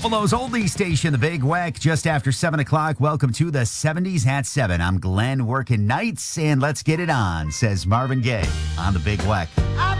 Buffalo's oldie station, The Big Weck, just after 7 o'clock. Welcome to the 70s at 7. I'm Glenn working nights, and let's get it on, says Marvin Gaye on The Big Weck.